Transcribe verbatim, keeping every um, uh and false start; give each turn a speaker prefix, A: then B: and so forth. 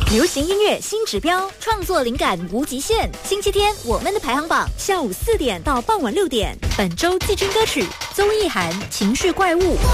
A: 流行音乐新指标，创作灵感无极限。星期天我们的排行榜，下午四点到傍晚六点。本周季军歌曲：邹意涵《情绪怪物》。